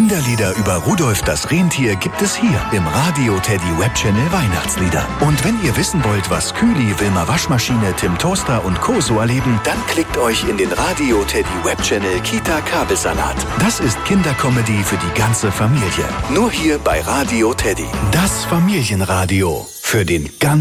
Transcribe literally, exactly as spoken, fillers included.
Kinderlieder über Rudolf das Rentier gibt es hier im Radio Teddy Webchannel Weihnachtslieder. Und wenn ihr wissen wollt, was Kühli, Wilma Waschmaschine, Tim Toaster und Co. so erleben, dann klickt euch in den Radio Teddy Webchannel Kita Kabelsalat. Das ist Kindercomedy für die ganze Familie. Nur hier bei Radio Teddy. Das Familienradio für den ganzen